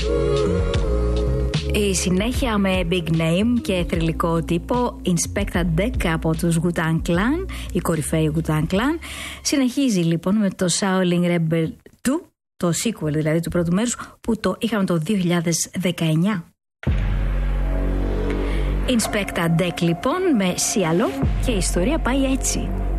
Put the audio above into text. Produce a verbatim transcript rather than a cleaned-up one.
Η συνέχεια με big name και θρυλικό τύπο, Inspectah Deck από τους Wu-Tang Clan, η κορυφαίοι Wu-Tang Clan. Συνεχίζει λοιπόν με το Shaolin Rebel δύο, το sequel δηλαδή του πρώτου μέρους, που το είχαμε το δύο χιλιάδες δεκαεννιά. Inspectah Deck λοιπόν με Σιαλό, και η ιστορία πάει έτσι.